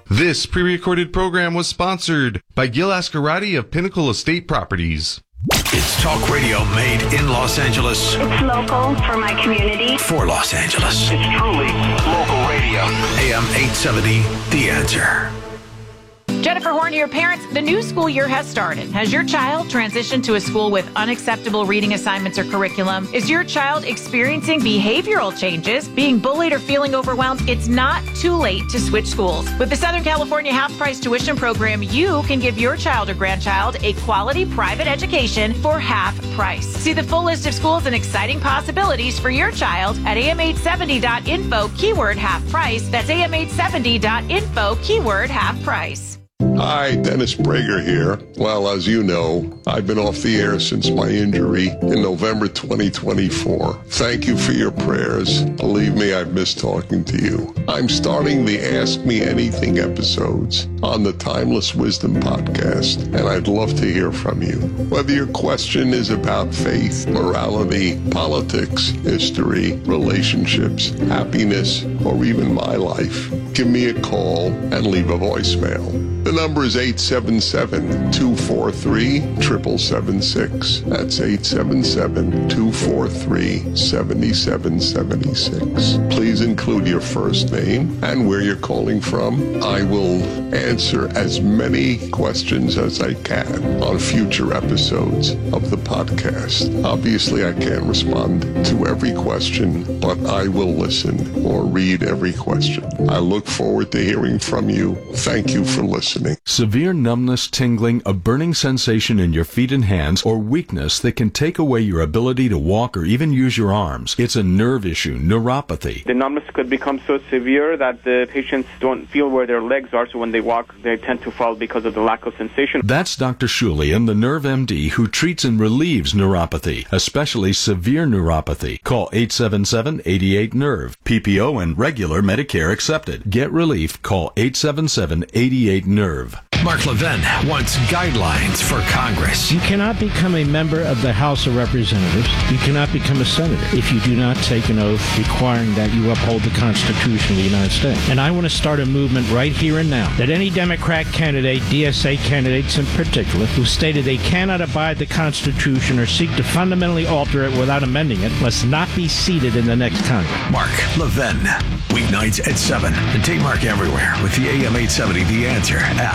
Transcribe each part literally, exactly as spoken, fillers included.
This pre-recorded program was sponsored by Gil Ascarati of Pinnacle Estate Properties. It's talk radio made in Los Angeles. It's local for my community. For Los Angeles. It's truly local radio. A M eight seventy, The Answer. Jennifer Horn, your parents, the new school year has started. Has your child transitioned to a school with unacceptable reading assignments or curriculum? Is your child experiencing behavioral changes, being bullied or feeling overwhelmed? It's not too late to switch schools. With the Southern California half-price tuition program, you can give your child or grandchild a quality private education for half price. See the full list of schools and exciting possibilities for your child at A M eight seventy dot info, keyword half price. That's A M eight seventy dot info, keyword half price. Hi, Dennis Prager here. Well, as you know, I've been off the air since my injury in November twenty twenty-four. Thank you for your prayers. Believe me, I've missed talking to you. I'm starting the Ask Me Anything episodes on the Timeless Wisdom podcast, and I'd love to hear from you. Whether your question is about faith, morality, politics, history, relationships, happiness, or even my life, give me a call and leave a voicemail. The number is eight seven seven, two four three, seven seven seven six. That's eight seven seven, two four three, seven seven seven six. Please include your first name and where you're calling from. I will answer as many questions as I can on future episodes of the podcast. Obviously, I can't respond to every question, but I will listen or read every question. I look forward to hearing from you. Thank you for listening. Severe numbness, tingling, a burning sensation in your feet and hands, or weakness that can take away your ability to walk or even use your arms. It's a nerve issue, neuropathy. The numbness could become so severe that the patients don't feel where their legs are, so when they walk, they tend to fall because of the lack of sensation. That's Doctor Shulian, the Nerve M D, who treats and relieves neuropathy, especially severe neuropathy. Call eight seven seven, eight eight, nerve. P P O and regular Medicare accepted. Get relief. Call eight seven seven, eight eight, nerve. Mark Levin wants guidelines for Congress. You cannot become a member of the House of Representatives. You cannot become a senator if you do not take an oath requiring that you uphold the Constitution of the United States. And I want to start a movement right here and now that any Democrat candidate, D S A candidates in particular, who stated they cannot abide the Constitution or seek to fundamentally alter it without amending it, must not be seated in the next Congress. Mark Levin, weeknights at seven. And take Mark everywhere with the A M eight seventy The Answer app.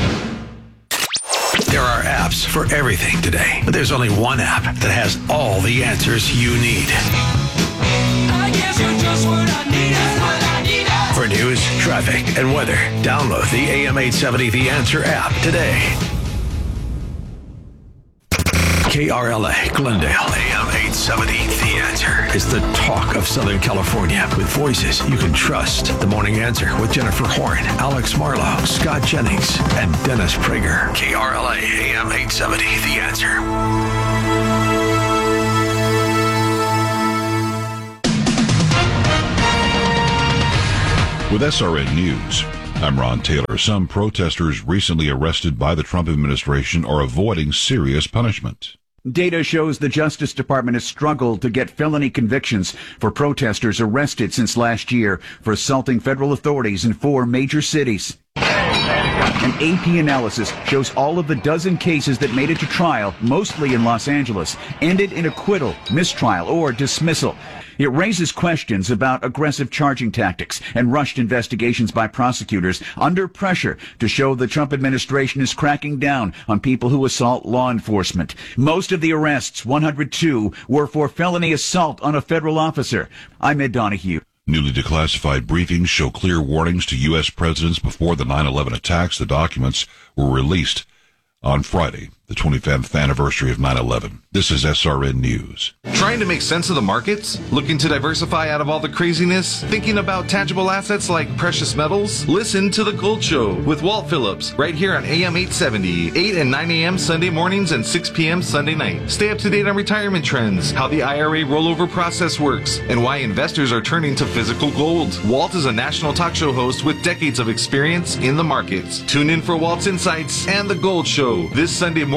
There are apps for everything today, but there's only one app that has all the answers you need. I guess you're just what I need, what I need. For news, traffic, and weather, download the A M eight seventy The Answer app today. K R L A, Glendale, A M eight seventy The Answer is the talk of Southern California with voices you can trust. The Morning Answer with Jennifer Horn, Alex Marlowe, Scott Jennings, and Dennis Prager. K R L A, A M eight seventy The Answer. With S R N News, I'm Ron Taylor. Some protesters recently arrested by the Trump administration are avoiding serious punishment. Data shows the Justice Department has struggled to get felony convictions for protesters arrested since last year for assaulting federal authorities in four major cities. An A P analysis shows all of the dozen cases that made it to trial, mostly in Los Angeles, ended in acquittal, mistrial, or dismissal. It raises questions about aggressive charging tactics and rushed investigations by prosecutors under pressure to show the Trump administration is cracking down on people who assault law enforcement. Most of the arrests, one hundred two, were for felony assault on a federal officer. I'm Ed Donahue. Newly declassified briefings show clear warnings to U S presidents before the nine eleven attacks. The documents were released on Friday, the twenty-fifth anniversary of nine eleven. This is S R N News. Trying to make sense of the markets? Looking to diversify out of all the craziness? Thinking about tangible assets like precious metals? Listen to The Gold Show with Walt Phillips right here on A M eight seventy, eight and nine a.m. Sunday mornings and six p.m. Sunday night. Stay up to date on retirement trends, how the I R A rollover process works, and why investors are turning to physical gold. Walt is a national talk show host with decades of experience in the markets. Tune in for Walt's insights and The Gold Show this Sunday morning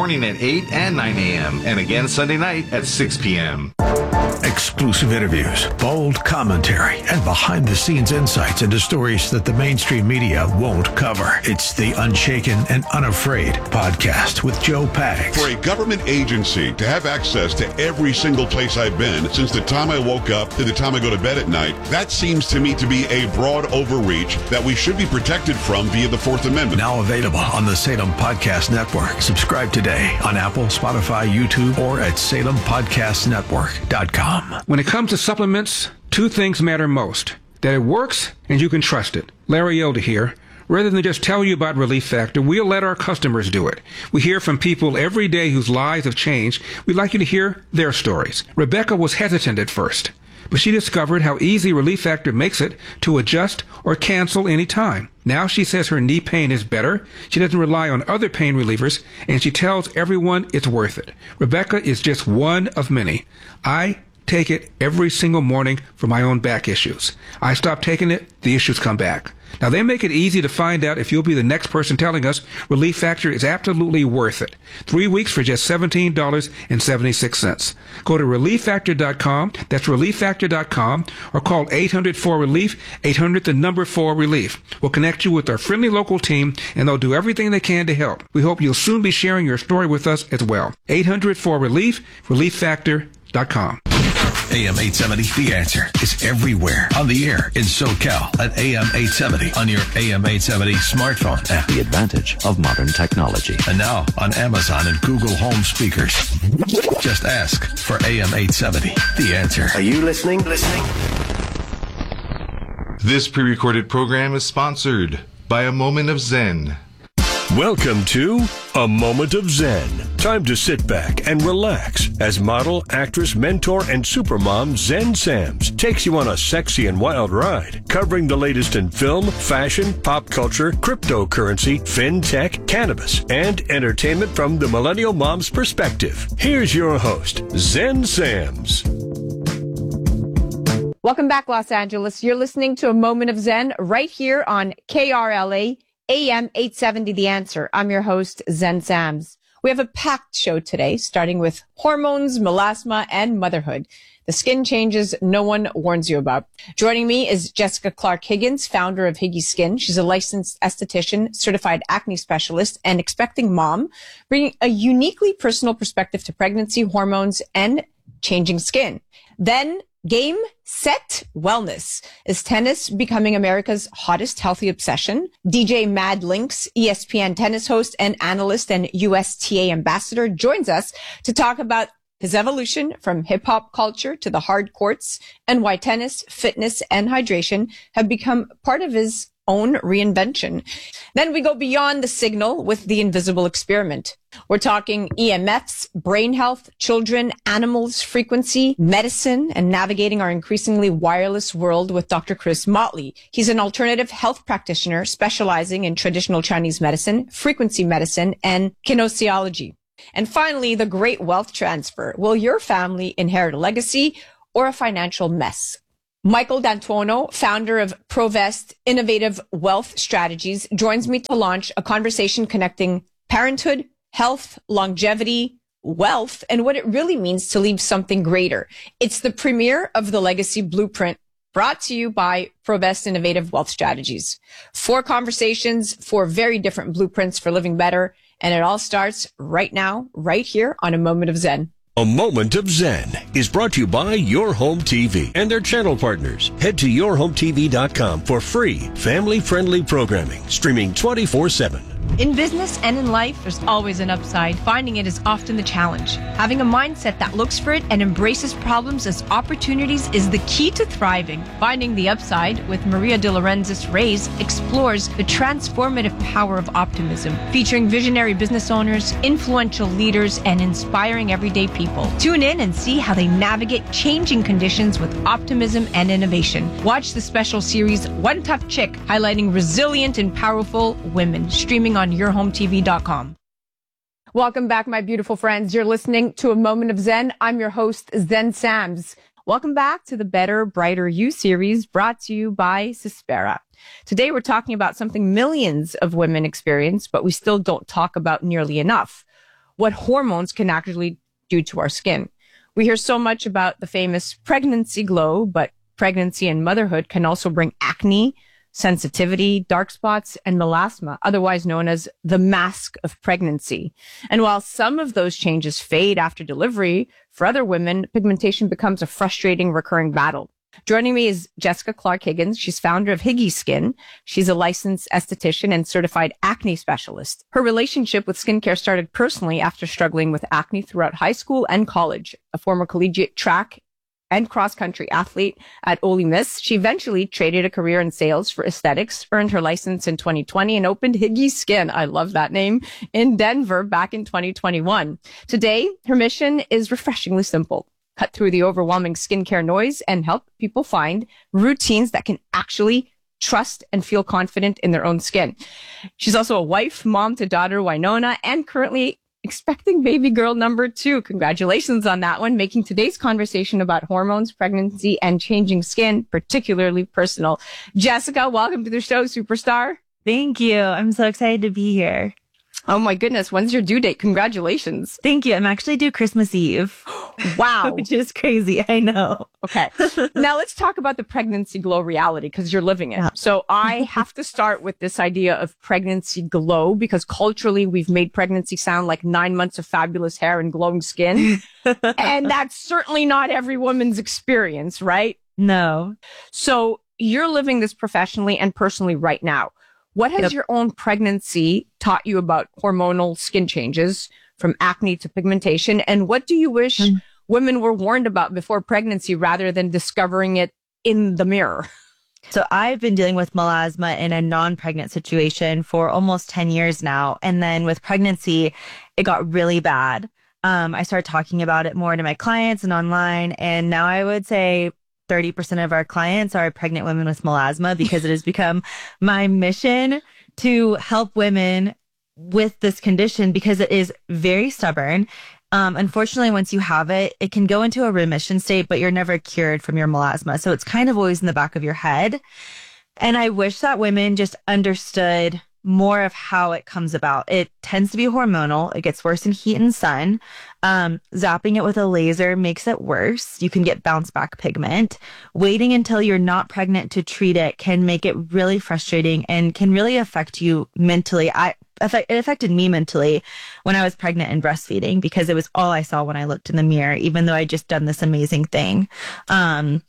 morning at eight and nine a.m. and again Sunday night at six p.m. Exclusive interviews, bold commentary, and behind-the-scenes insights into stories that the mainstream media won't cover. It's the Unshaken and Unafraid podcast with Joe Pags. For a government agency to have access to every single place I've been since the time I woke up to the time I go to bed at night, that seems to me to be a broad overreach that we should be protected from via the Fourth Amendment. Now available on the Salem Podcast Network. Subscribe today on Apple, Spotify, YouTube, or at salem podcast network dot com. When it comes to supplements, two things matter most: that it works and you can trust it. Larry Elder here. Rather than just tell you about Relief Factor, we'll let our customers do it. We hear from people every day whose lives have changed. We'd like you to hear their stories. Rebecca was hesitant at first, but she discovered how easy Relief Factor makes it to adjust or cancel any time. Now she says her knee pain is better, she doesn't rely on other pain relievers, and she tells everyone it's worth it. Rebecca is just one of many. I take it every single morning for my own back issues. I stop taking it, the issues come back. Now, they make it easy to find out if you'll be the next person telling us Relief Factor is absolutely worth it. Three weeks for just seventeen dollars and seventy-six cents. Go to relief factor dot com, that's relief factor dot com, or call eight hundred four relief, eight hundred the number four relief. We'll connect you with our friendly local team, and they'll do everything they can to help. We hope you'll soon be sharing your story with us as well. eight hundred four relief, relief factor dot com. A M eight seventy, The Answer, is everywhere on the air in SoCal at A M eight seventy on your A M eight seventy smartphone app. The advantage of modern technology. And now on Amazon and Google Home speakers. Just ask for A M eight seventy, The Answer. Are you listening? Listening? This pre-recorded program is sponsored by A Moment of Zen. Welcome to A Moment of Zen. Time to sit back and relax as model, actress, mentor, and supermom Zen Sams takes you on a sexy and wild ride, covering the latest in film, fashion, pop culture, cryptocurrency, fintech, cannabis, and entertainment from the millennial mom's perspective. Here's your host, Zen Sams. Welcome back, Los Angeles. You're listening to A Moment of Zen right here on K R L A A M eight seventy, The Answer. I'm your host, Zen Sams. We have a packed show today, starting with hormones, melasma, and motherhood. The skin changes no one warns you about. Joining me is Jessica Clark Higgins, founder of Higgy Skin. She's a licensed esthetician, certified acne specialist, and expecting mom, bringing a uniquely personal perspective to pregnancy, hormones, and changing skin. Then, Game, Set, Wellness. Is tennis becoming America's hottest healthy obsession? D J Mad Links, E S P N tennis host and analyst and U S T A ambassador, joins us to talk about his evolution from hip-hop culture to the hard courts and why tennis, fitness, and hydration have become part of his own reinvention. Then we go beyond the signal with the invisible experiment. We're talking E M Fs, brain health, children, animals, frequency, medicine, and navigating our increasingly wireless world with Doctor Chris Motley. He's an alternative health practitioner specializing in traditional Chinese medicine, frequency medicine, and kinesiology. And finally, the great wealth transfer. Will your family inherit a legacy or a financial mess? Michael D'Antuono, founder of Provest Innovative Wealth Strategies, joins me to launch a conversation connecting parenthood, health, longevity, wealth, and what it really means to leave something greater. It's the premiere of the Legacy Blueprint, brought to you by Provest Innovative Wealth Strategies. Four conversations, four very different blueprints for living better, and it all starts right now, right here on A Moment of Zen. A Moment of Zen is brought to you by Your Home T V and their channel partners. Head to your home t v dot com for free, family-friendly programming, streaming twenty-four seven. In business and in life, there's always an upside. Finding it is often the challenge. Having a mindset that looks for it and embraces problems as opportunities is the key to thriving. Finding the Upside with Maria de Lorenzo Reyes explores the transformative power of optimism, featuring visionary business owners, influential leaders, and inspiring everyday people. Tune in and see how they navigate changing conditions with optimism and innovation. Watch the special series One Tough Chick, highlighting resilient and powerful women, streaming on your home t v dot com. Welcome back, my beautiful friends. You're listening to A Moment of Zen. I'm your host, Zen Sams. Welcome back to the Better, Brighter You series, brought to you by Cespera. Today, we're talking about something millions of women experience, but we still don't talk about nearly enough. what hormones can actually do to our skin. We hear so much about the famous pregnancy glow, but pregnancy and motherhood can also bring acne, sensitivity, dark spots, and melasma, otherwise known as the mask of pregnancy. And while some of those changes fade after delivery, for other women, pigmentation becomes a frustrating, recurring battle. Joining me is Jessica Clark Higgins. She's founder of Higgy Skin. She's a licensed esthetician and certified acne specialist. Her relationship with skincare started personally after struggling with acne throughout high school and college. A former collegiate track and cross-country athlete at Ole Miss, she eventually traded a career in sales for aesthetics, earned her license in twenty twenty, and opened Higgy Skin, I love that name, in Denver back in twenty twenty-one. Today, her mission is refreshingly simple. Cut through the overwhelming skincare noise and help people find routines that can actually trust and feel confident in their own skin. She's also a wife, mom to daughter Winona, and currently expecting baby girl number two. Congratulations on that one, making today's conversation about hormones, pregnancy, and changing skin particularly personal. Jessica, welcome to the show, superstar. Thank you. I'm so excited to be here. Oh my goodness. When's your due date? Congratulations. Thank you. I'm actually due Christmas Eve. Wow. Which is crazy. I know. Okay. Now let's talk about the pregnancy glow reality because you're living it. Yeah. So I have to start with this idea of pregnancy glow because culturally we've made pregnancy sound like nine months of fabulous hair and glowing skin. And that's certainly not every woman's experience, right? No. So you're living this professionally and personally right now. What has yep. your own pregnancy taught you about hormonal skin changes from acne to pigmentation? And what do you wish mm. women were warned about before pregnancy rather than discovering it in the mirror? So I've been dealing with melasma in a non-pregnant situation for almost ten years now. And then with pregnancy, it got really bad. Um, I started talking about it more to my clients and online. And now I would say thirty percent of our clients are pregnant women with melasma because it has become my mission to help women with this condition because it is very stubborn. Um, unfortunately, once you have it, it can go into a remission state, but you're never cured from your melasma. So it's kind of always in the back of your head. And I wish that women just understood more of how it comes about. It tends to be hormonal. It gets worse in heat and sun. Um, zapping it with a laser makes it worse. You can get bounce back pigment. Waiting until you're not pregnant to treat it can make it really frustrating and can really affect you mentally. I It affected me mentally when I was pregnant and breastfeeding because it was all I saw when I looked in the mirror, even though I just done this amazing thing. Um,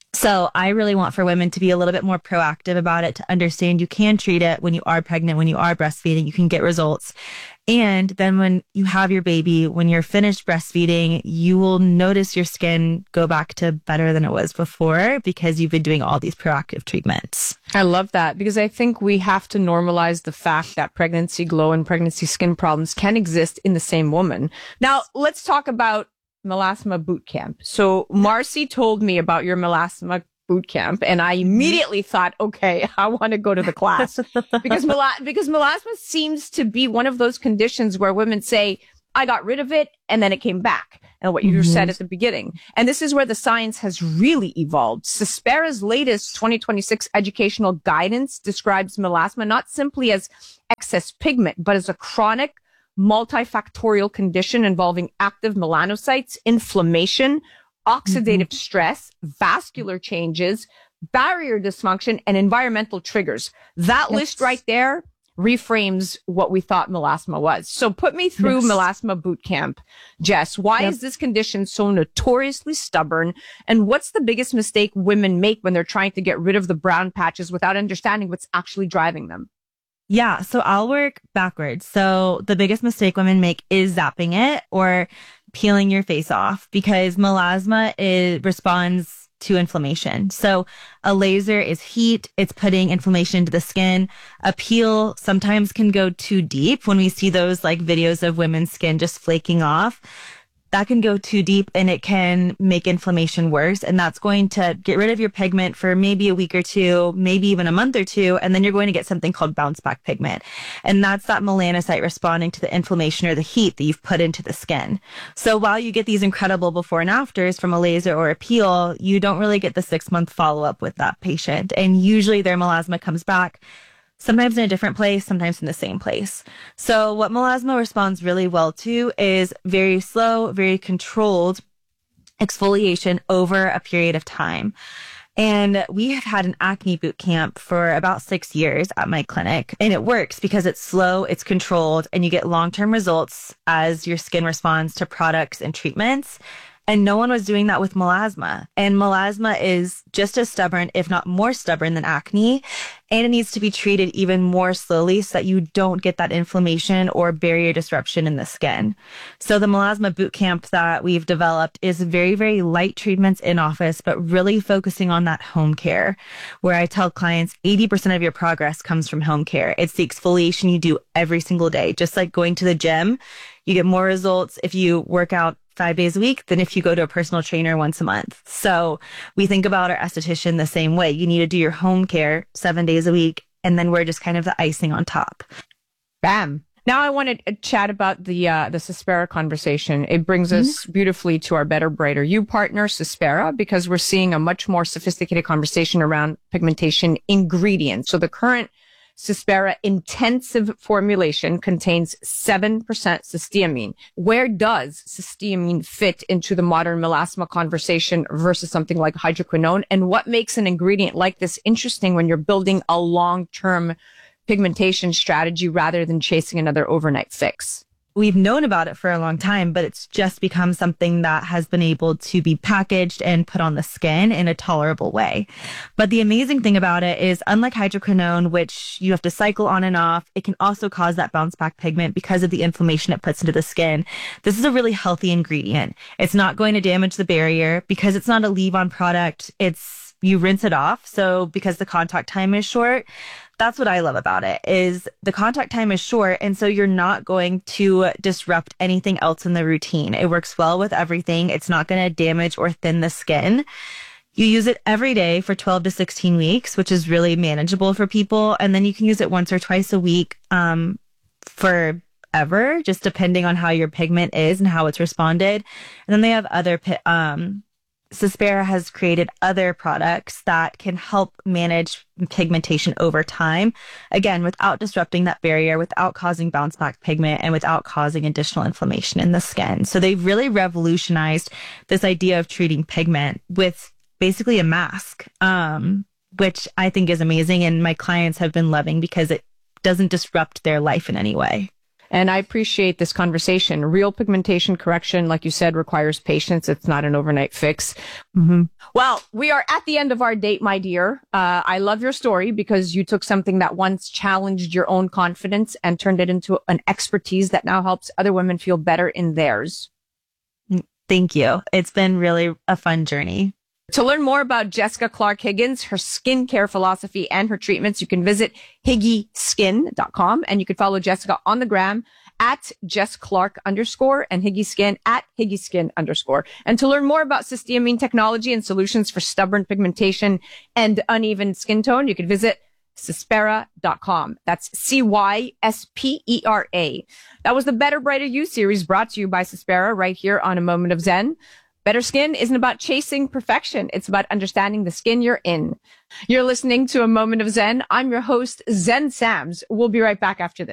so I really want for women to be a little bit more proactive about it, to understand you can treat it when you are pregnant, when you are breastfeeding, you can get results. And then when you have your baby, when you're finished breastfeeding, you will notice your skin go back to better than it was before because you've been doing all these proactive treatments. I love that because I think we have to normalize the fact that pregnancy glow and pregnancy skin problems can exist in the same woman. Now, let's talk about melasma boot camp. So Marcy told me about your melasma boot camp and I immediately thought, okay, I want to go to the class because mel- because melasma seems to be one of those conditions where women say, I got rid of it and then it came back. And what you mm-hmm. said at the beginning. And this is where the science has really evolved. Cespera's latest twenty twenty-six educational guidance describes melasma not simply as excess pigment, but as a chronic multifactorial condition involving active melanocytes, inflammation, oxidative mm-hmm. stress, vascular changes, barrier dysfunction, and environmental triggers. That yes. list right there reframes what we thought melasma was. So put me through yes. melasma boot camp, Jess. Why yep. is this condition so notoriously stubborn? And what's the biggest mistake women make when they're trying to get rid of the brown patches without understanding what's actually driving them? Yeah, so I'll work backwards. So the biggest mistake women make is zapping it or peeling your face off because melasma is, responds to inflammation. So a laser is heat. It's putting inflammation into the skin. A peel sometimes can go too deep when we see those like videos of women's skin just flaking off. That can go too deep and it can make inflammation worse. And that's going to get rid of your pigment for maybe a week or two, maybe even a month or two. And then you're going to get something called bounce back pigment. And that's that melanocyte responding to the inflammation or the heat that you've put into the skin. So while you get these incredible before and afters from a laser or a peel, you don't really get the six month follow up with that patient. And usually their melasma comes back sometimes in a different place, sometimes in the same place. So what melasma responds really well to is very slow, very controlled exfoliation over a period of time. And we have had an acne boot camp for about six years at my clinic. And it works because it's slow, it's controlled, and you get long-term results as your skin responds to products and treatments. And no one was doing that with melasma. And melasma is just as stubborn, if not more stubborn than acne. And it needs to be treated even more slowly so that you don't get that inflammation or barrier disruption in the skin. So the melasma bootcamp that we've developed is very, very light treatments in office, but really focusing on that home care, where I tell clients eighty percent of your progress comes from home care. It's the exfoliation you do every single day. Just like going to the gym, you get more results if you work out five days a week than if you go to a personal trainer once a month. So we think about our esthetician the same way. You need to do your home care seven days a week, and then we're just kind of the icing on top. Bam. Now I want to chat about the uh, the Cespera conversation. It brings mm-hmm. us beautifully to our Better Brighter You partner, Cespera, because we're seeing a much more sophisticated conversation around pigmentation ingredients. So the current Cespera intensive formulation contains seven percent cysteamine. Where does cysteamine fit into the modern melasma conversation versus something like hydroquinone? And what makes an ingredient like this interesting when you're building a long-term pigmentation strategy rather than chasing another overnight fix? We've known about it for a long time, but it's just become something that has been able to be packaged and put on the skin in a tolerable way. But the amazing thing about it is, unlike hydroquinone, which you have to cycle on and off, it can also cause that bounce back pigment because of the inflammation it puts into the skin. This is a really healthy ingredient. It's not going to damage the barrier because it's not a leave-on product. It's, you rinse it off. So because the contact time is short, that's what I love about it, is the contact time is short. And so you're not going to disrupt anything else in the routine. It works well with everything. It's not going to damage or thin the skin. You use it every day for twelve to sixteen weeks, which is really manageable for people. And then you can use it once or twice a week, um, forever, just depending on how your pigment is and how it's responded. And then they have other, um, Cespera has created other products that can help manage pigmentation over time, again, without disrupting that barrier, without causing bounce back pigment, and without causing additional inflammation in the skin. So they've really revolutionized this idea of treating pigment with basically a mask, um, which I think is amazing. And my clients have been loving because it doesn't disrupt their life in any way. And I appreciate this conversation. Real pigmentation correction, like you said, requires patience. It's not an overnight fix. Mm-hmm. Well, we are at the end of our date, my dear. Uh, I love your story because you took something that once challenged your own confidence and turned it into an expertise that now helps other women feel better in theirs. Thank you. It's been really a fun journey. To learn more about Jessica Clark Higgins, her skincare philosophy, and her treatments, you can visit higgy skin dot com, and you can follow Jessica on the gram at Jess Clark underscore and Higgy Skin at Higgy Skin underscore. And to learn more about cysteamine technology and solutions for stubborn pigmentation and uneven skin tone, you can visit Cespera dot com. That's C Y S P E R A. That was the Better Brighter You series brought to you by Cespera right here on A Moment of Zen. Better skin isn't about chasing perfection. It's about understanding the skin you're in. You're listening to A Moment of Zen. I'm your host, Zen Sams. We'll be right back after this.